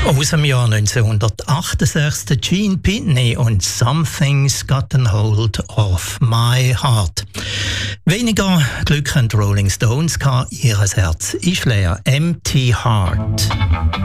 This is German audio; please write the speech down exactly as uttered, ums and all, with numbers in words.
Aus dem Jahr neunzehnhundertachtundsechzig Gene Pitney und Something's Got a Hold of My Heart. Weniger Glück haben die Rolling Stones gehabt, ihr Herz ist leer. Empty Heart.